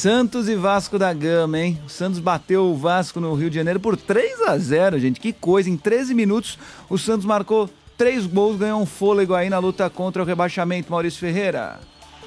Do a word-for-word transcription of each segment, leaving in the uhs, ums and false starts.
Santos e Vasco da Gama, hein? O Santos bateu o Vasco no Rio de Janeiro por três a zero, gente. Que coisa, em treze minutos o Santos marcou três gols, ganhou um fôlego aí na luta contra o rebaixamento, Maurício Ferreira.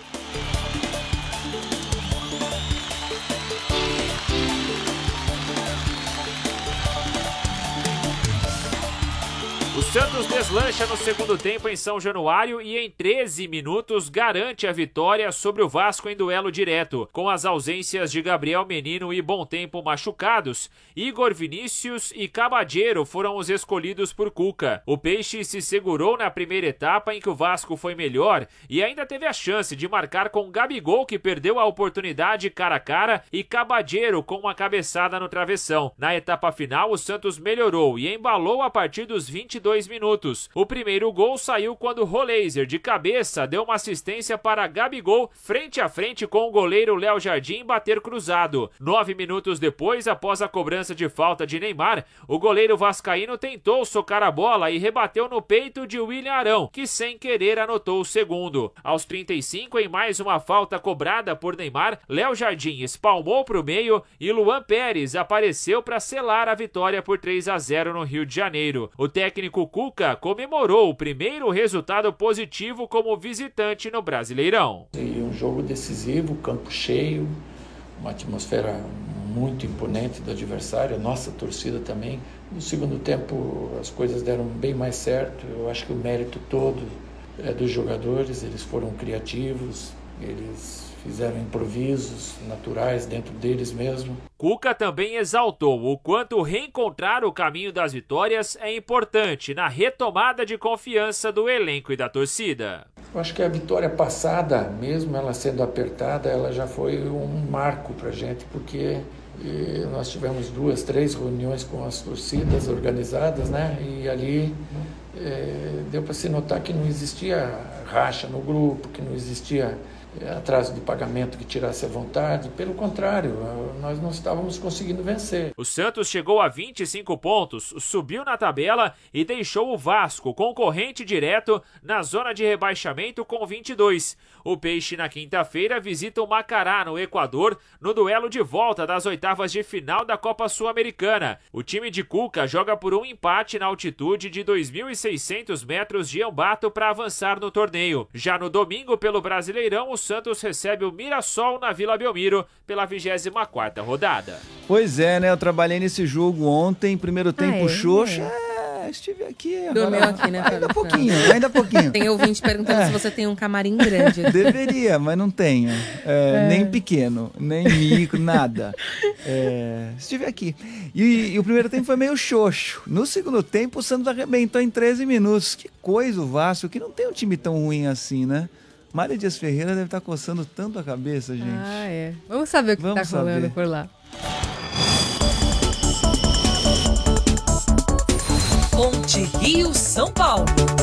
O Santos deslancha no segundo tempo em São Januário e em treze minutos garante a vitória sobre o Vasco em duelo direto. Com as ausências de Gabriel Menino e Bom Tempo machucados, Igor Vinícius e Cabadeiro foram os escolhidos por Cuca. O Peixe se segurou na primeira etapa em que o Vasco foi melhor e ainda teve a chance de marcar com Gabigol, que perdeu a oportunidade cara a cara, e Cabadeiro com uma cabeçada no travessão. Na etapa final, o Santos melhorou e embalou a partir dos vinte e dois minutos. O primeiro gol saiu quando Roleiser, de cabeça, deu uma assistência para Gabigol frente a frente com o goleiro Léo Jardim bater cruzado. Nove minutos depois, após a cobrança de falta de Neymar, o goleiro vascaíno tentou socar a bola e rebateu no peito de William Arão, que sem querer anotou o segundo. Aos trinta e cinco, em mais uma falta cobrada por Neymar, Léo Jardim espalmou para o meio e Luan Pérez apareceu para selar a vitória por três a zero no Rio de Janeiro. O técnico Cuca comemorou o primeiro resultado positivo como visitante no Brasileirão. E um jogo decisivo, campo cheio, uma atmosfera muito imponente do adversário, a nossa torcida também. No segundo tempo as coisas deram bem mais certo, eu acho que o mérito todo é dos jogadores, eles foram criativos, eles fizeram improvisos naturais dentro deles mesmo. Cuca também exaltou o quanto reencontrar o caminho das vitórias é importante na retomada de confiança do elenco e da torcida. Eu acho que a vitória passada, mesmo ela sendo apertada, ela já foi um marco para a gente, porque nós tivemos duas, três reuniões com as torcidas organizadas, né? E ali é, deu para se notar que não existia racha no grupo, que não existia atraso de pagamento que tirasse a vontade. Pelo contrário, nós não estávamos conseguindo vencer. O Santos chegou a vinte e cinco pontos, subiu na tabela e deixou o Vasco, concorrente direto, na zona de rebaixamento com vinte e dois. O Peixe, na quinta-feira, visita o Macará, no Equador, no duelo de volta das oitavas de final da Copa Sul-Americana. O time de Cuca joga por um empate na altitude de dois mil e seiscentos metros de Ambato para avançar no torneio. Já no domingo, pelo Brasileirão, o Santos recebe o Mirassol na Vila Belmiro pela vigésima quarta rodada. Pois é, né? Eu trabalhei nesse jogo ontem, primeiro tempo, ah, é? Xoxa. É, estive aqui. Dormiu agora, aqui, né? Ainda pouquinho, ainda pouquinho. Tem ouvinte perguntando é. se você tem um camarim grande. Deveria, mas não tenho. É, é. Nem pequeno, nem micro, nada. É, estive aqui. E, e o primeiro tempo foi meio xoxo. No segundo tempo, o Santos arrebentou em treze minutos. Que coisa o Vasco, que não tem um time tão ruim assim, né? Mário Dias Ferreira deve estar coçando tanto a cabeça, gente. Ah, é. Vamos saber o que está rolando por lá. Ponte Rio São Paulo.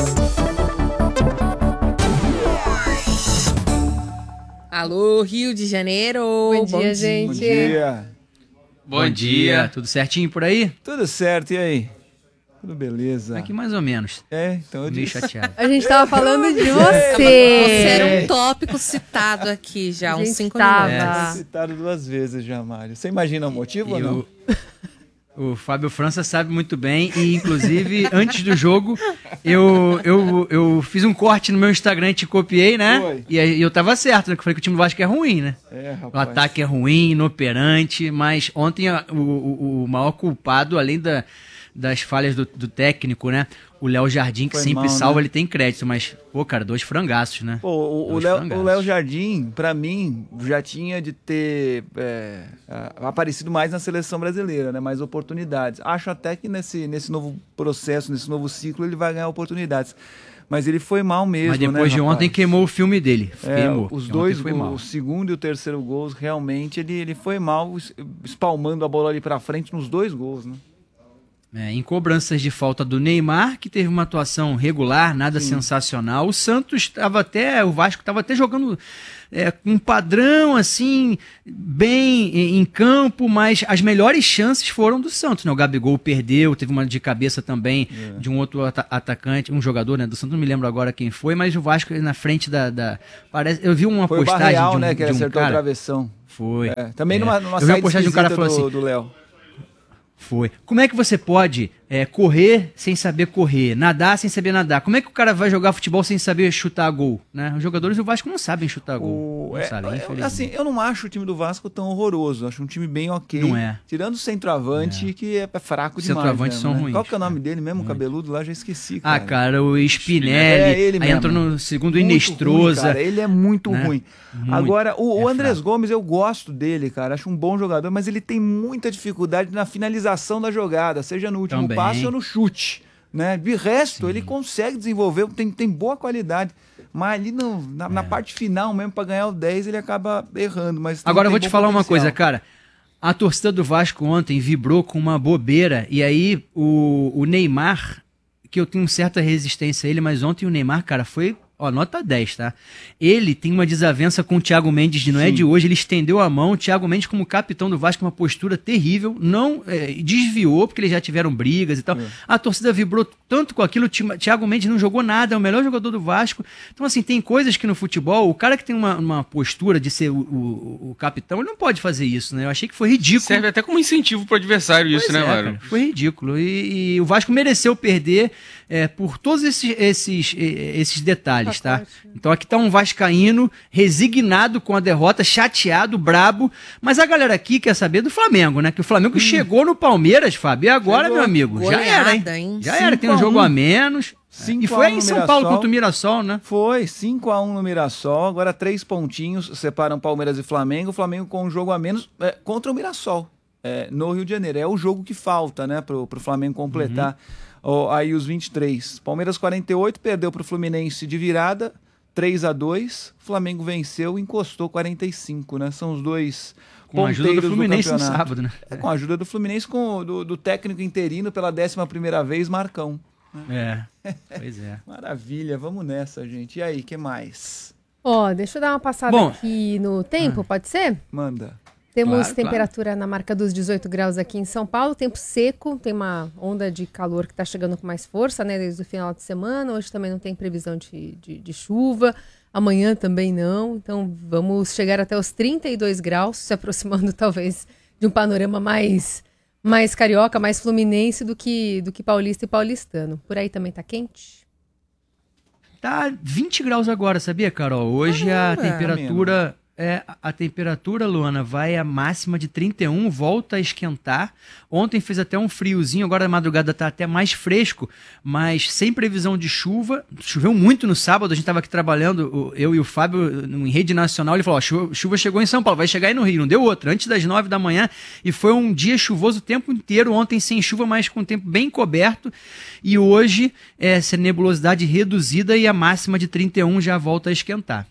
Alô, Rio de Janeiro. Bom dia, Bom gente. Bom dia. Bom, Bom dia. dia. Tudo certinho por aí? Tudo certo, e aí? Tudo beleza. Aqui mais ou menos. É, então eu meio disse. chateado. A gente tava falando de você. Você era um tópico citado aqui já, uns cinco tava. minutos. É. Citado duas vezes já, Mário. Você imagina o motivo e ou não? O, o Fábio França sabe muito bem e, inclusive, antes do jogo, eu, eu, eu fiz um corte no meu Instagram e te copiei, né? Foi. E aí eu tava certo, né? Que eu falei que o time do Vasco é ruim, né? É, rapaz. O ataque é ruim, inoperante, mas ontem o, o, o maior culpado, além da... das falhas do, do técnico, né? O Léo Jardim, que Foi sempre mal, salva, né? Ele tem crédito, mas, pô, cara, dois frangaços, né? Pô, o, o, Léo, o Léo Jardim, pra mim, já tinha de ter é, aparecido mais na seleção brasileira, né? Mais oportunidades. Acho até que nesse, nesse novo processo, nesse novo ciclo, ele vai ganhar oportunidades. Mas ele foi mal mesmo, Mas depois né, de ontem queimou o filme dele. É, queimou. Os dois, o, o segundo e o terceiro gols, realmente, ele, ele foi mal, espalmando a bola ali pra frente nos dois gols, né? É, em cobranças de falta do Neymar, que teve uma atuação regular, nada Sim. sensacional. O Santos estava até, o Vasco estava até jogando é, com um padrão assim, bem em, em campo, mas as melhores chances foram do Santos, né? O Gabigol perdeu, teve uma de cabeça também é. de um outro at- atacante, um jogador, né, do Santos, não me lembro agora quem foi, mas o Vasco na frente da... da parece, eu vi uma foi postagem o Barreal, de um, né, que de um acertou cara, a travessão. Foi. É, também É. numa, numa Eu vi uma saída postagem de um cara esquisita falando do, assim, do Léo. Foi. Como é que você pode é, correr sem saber correr, nadar sem saber nadar? Como é que o cara vai jogar futebol sem saber chutar gol? Né? Os jogadores do Vasco não sabem chutar gol. O... Não É, sabem, é, infelizmente. assim, eu não acho o time do Vasco tão horroroso. Acho um time bem ok. Não é. Tirando o centroavante, É. que é fraco Os demais. centroavantes mesmo, são né? ruins, Qual que é o nome cara. dele mesmo, Muito. cabeludo lá? Já esqueci, Ah, cara. cara, o Spinelli, É ele aí mesmo. entrou no segundo Muito Inestrosa. ruim, cara. Ele é muito né? ruim. Muito. Agora, o, o É Andrés fraco. Gomes, eu gosto dele, cara. Acho um bom jogador, mas ele tem muita dificuldade na finalização da jogada, seja no último Também. passe ou no chute. Né? De resto, ele consegue desenvolver, tem, tem boa qualidade. Mas ali no, na, na parte final mesmo, para ganhar o dez, ele acaba errando. Mas tem- Agora eu tem vou te bom falar uma potencial. coisa, cara. A torcida do Vasco ontem vibrou com uma bobeira. E aí o, o Neymar, que eu tenho certa resistência a ele, mas ontem o Neymar, cara, foi... Ó, nota dez, tá? Ele tem uma desavença com o Thiago Mendes, de não é de hoje, ele estendeu a mão, o Thiago Mendes como capitão do Vasco, uma postura terrível, não é, desviou, porque eles já tiveram brigas e tal. É. A torcida vibrou tanto com aquilo, o Ti- Thiago Mendes não jogou nada, é o melhor jogador do Vasco. Então, assim, tem coisas que no futebol, o cara que tem uma, uma postura de ser o, o, o capitão, ele não pode fazer isso, né? Eu achei que foi ridículo. Serve até como incentivo pro adversário isso, Pois né, é, Mário? cara, foi ridículo. E, e o Vasco mereceu perder é, por todos esses, esses, eh, esses detalhes, tá? Então aqui tá um vascaíno resignado com a derrota, chateado, brabo. Mas a galera aqui quer saber do Flamengo, né? Que o Flamengo chegou no Palmeiras, Fábio. E agora, Chegou. meu amigo? Já Goleada, era, hein? hein? Já era, tem um cinco a jogo um. a menos. cinco E a foi um aí em no São Paulo Mirassol. contra o Mirassol, né? Foi, cinco a um no Mirassol, agora três pontinhos separam Palmeiras e Flamengo, o Flamengo com um jogo a menos é, contra o Mirassol, é, no Rio de Janeiro. É o jogo que falta, né, pro, pro Flamengo completar ó, aí os vinte e três. Palmeiras quarenta e oito, perdeu pro Fluminense de virada, três a dois, Flamengo venceu, encostou quarenta e cinco, né, são os dois Com a ajuda do ponteiros Fluminense no campeonato. sábado, né? É, com a ajuda do Fluminense, com, o- do, do técnico interino pela décima primeira vez, Marcão. É, pois é. Maravilha, vamos nessa, gente. E aí, que mais? Ó, deixa eu dar uma passada Bom. aqui no tempo, pode ser? Manda. Temos Claro, temperatura na marca dos dezoito graus aqui em São Paulo, tempo seco, tem uma onda de calor que está chegando com mais força, né, desde o final de semana. Hoje também não tem previsão de, de, de chuva, amanhã também não. Então vamos chegar até os trinta e dois graus, se aproximando talvez de um panorama mais, mais carioca, mais fluminense do que, do que paulista e paulistano. Por aí também tá quente? Tá vinte graus agora, sabia, Carol? Hoje a temperatura... É, a temperatura, Luana, vai a máxima de trinta e um, volta a esquentar. Ontem fez até um friozinho, agora a madrugada tá até mais fresco, mas sem previsão de chuva. Choveu muito no sábado, a gente tava aqui trabalhando, o- eu e o Fábio, em rede nacional, ele falou, ó, chuva, chuva chegou em São Paulo, vai chegar aí no Rio, não deu outra, antes das nove da manhã, e foi um dia chuvoso o tempo inteiro, ontem sem chuva, mas com o tempo bem coberto, e hoje é, essa nebulosidade reduzida e a máxima de trinta e um já volta a esquentar.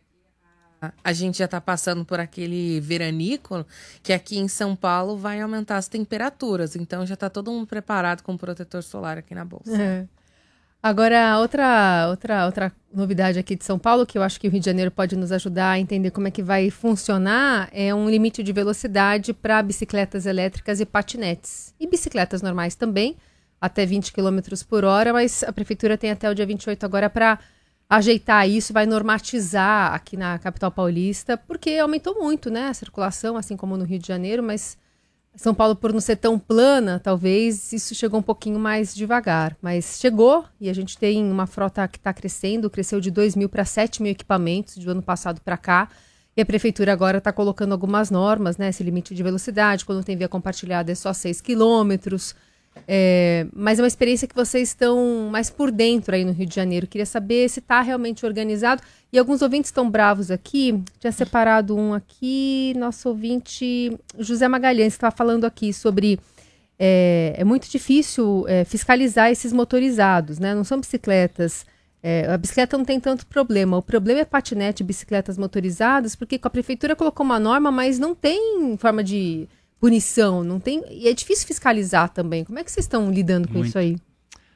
A gente já tá passando por aquele veranico que aqui em São Paulo vai aumentar as temperaturas. Então já tá todo mundo preparado com protetor solar aqui na bolsa. É. Agora, outra, outra, outra novidade aqui de São Paulo, que eu acho que o Rio de Janeiro pode nos ajudar a entender como é que vai funcionar, é um limite de velocidade para bicicletas elétricas e patinetes. E bicicletas normais também, até vinte quilômetros por hora, mas a prefeitura tem até o dia vinte e oito agora para ajeitar isso, vai normatizar aqui na capital paulista, porque aumentou muito, né, a circulação, assim como no Rio de Janeiro, mas São Paulo, por não ser tão plana, talvez isso chegou um pouquinho mais devagar. Mas chegou, e a gente tem uma frota que está crescendo, cresceu de dois mil para sete mil equipamentos do ano passado para cá, e a prefeitura agora está colocando algumas normas, né, esse limite de velocidade, quando tem via compartilhada é só seis quilômetros, é, mas é uma experiência que vocês estão mais por dentro aí no Rio de Janeiro. Queria saber se está realmente organizado. E alguns ouvintes estão bravos aqui. Tinha separado um aqui, nosso ouvinte José Magalhães estava falando aqui sobre é, é muito difícil é, fiscalizar esses motorizados, né? Não são bicicletas. É, a bicicleta não tem tanto problema. O problema é patinete e bicicletas motorizadas, porque a prefeitura colocou uma norma, mas não tem forma de punição, não tem, e é difícil fiscalizar também. Como é que vocês estão lidando com Muito. isso aí?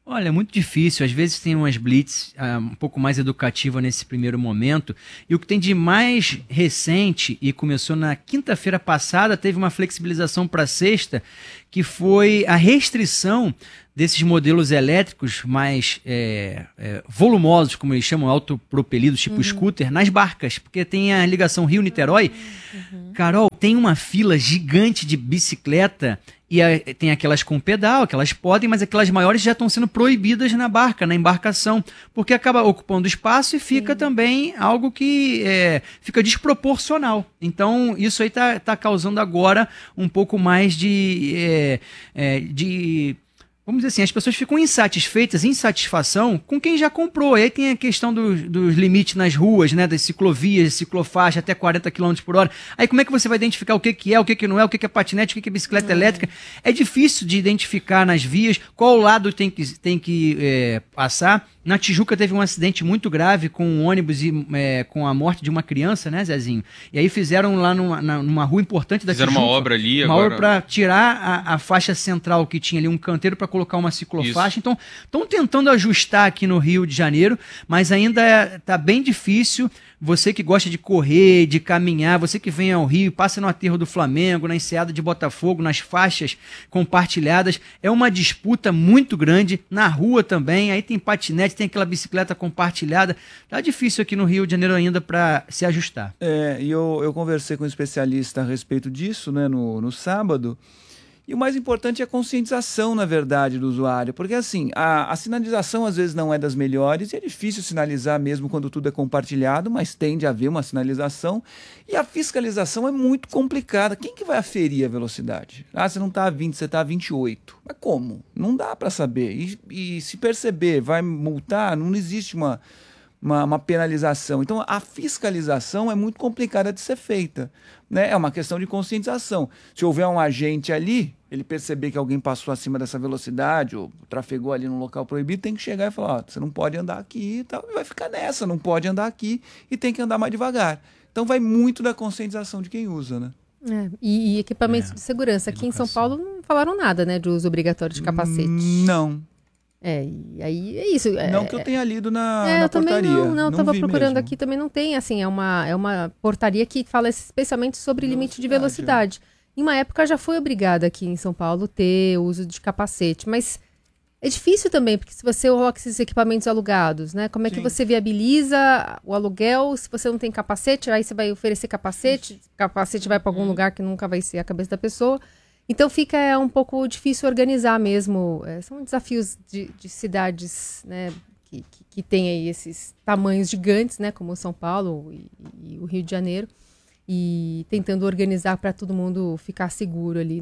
Olha, é muito difícil. Às vezes tem umas blitz uh, um pouco mais educativa nesse primeiro momento. E o que tem de mais recente, e começou na quinta-feira passada, teve uma flexibilização para sexta, que foi a restrição desses modelos elétricos mais é, é, volumosos, como eles chamam, autopropelidos, tipo uhum. scooter, nas barcas, porque tem a ligação Rio-Niterói. Uhum. Carol, tem uma fila gigante de bicicleta e a, tem aquelas com pedal, aquelas podem, mas aquelas maiores já estão sendo proibidas na barca, na embarcação, porque acaba ocupando espaço e fica Sim. também algo que é, fica desproporcional. Então, isso aí está tá causando agora um pouco mais de... É, é, de Vamos dizer assim, as pessoas ficam insatisfeitas, insatisfação com quem já comprou. E aí tem a questão dos, dos limites nas ruas, né, das ciclovias, ciclofaixa até quarenta quilômetros por hora. Aí como é que você vai identificar o que, que é, o que, que não é, o que, que é patinete, o que, que é bicicleta uhum. elétrica? É difícil de identificar nas vias qual lado tem que, tem que é, passar. Na Tijuca teve um acidente muito grave com um ônibus e é, com a morte de uma criança, né, Zezinho? E aí fizeram lá numa, na, numa rua importante da fizeram Tijuca. Fizeram uma obra ali uma agora. Uma obra para tirar a, a faixa central que tinha ali, um canteiro para colocar uma ciclofaixa. Isso. Então, estão tentando ajustar aqui no Rio de Janeiro, mas ainda está bem difícil. Você que gosta de correr, de caminhar, você que vem ao Rio, passa no aterro do Flamengo, na enseada de Botafogo, nas faixas compartilhadas, é uma disputa muito grande, na rua também, aí tem patinete, tem aquela bicicleta compartilhada, tá difícil aqui no Rio de Janeiro ainda para se ajustar. É, e eu, eu conversei com um especialista a respeito disso, né, no, no sábado. E o mais importante é a conscientização, na verdade, do usuário. Porque, assim, a, a sinalização às vezes não é das melhores, e é difícil sinalizar mesmo quando tudo é compartilhado, mas tende a haver uma sinalização. E a fiscalização é muito complicada. Quem que vai aferir a velocidade? Ah, você não está a vinte, você está a vinte e oito. Mas como? Não dá para saber. E, e se perceber, vai multar, não existe uma... Uma, uma penalização. Então, a fiscalização é muito complicada de ser feita, né? É uma questão de conscientização. Se houver um agente ali, ele perceber que alguém passou acima dessa velocidade ou trafegou ali num local proibido, tem que chegar e falar, ó, você não pode andar aqui e tal, e vai ficar nessa, não pode andar aqui e tem que andar mais devagar. Então, vai muito da conscientização de quem usa, né? É, e, e equipamentos é, de segurança. Aqui educação. Em São Paulo não falaram nada, né, de uso obrigatório de capacete. Não. É, e aí é isso. É, não que eu tenha lido na, é, na eu portaria. Também não, não, eu tava procurando mesmo. Aqui, também não tem, assim, é uma, é uma portaria que fala especialmente sobre velocidade, limite de velocidade. É. Em uma época já foi obrigada aqui em São Paulo ter o uso de capacete, mas é difícil também, porque se você coloca esses equipamentos alugados, né, como é Sim. que você viabiliza o aluguel se você não tem capacete, aí você vai oferecer capacete, Isso. capacete vai para algum hum. lugar que nunca vai ser a cabeça da pessoa. Então fica é, um pouco difícil organizar mesmo. É, são desafios de, de cidades, né, que, que, que têm aí esses tamanhos gigantes, né, como São Paulo e, e o Rio de Janeiro, e tentando organizar para todo mundo ficar seguro ali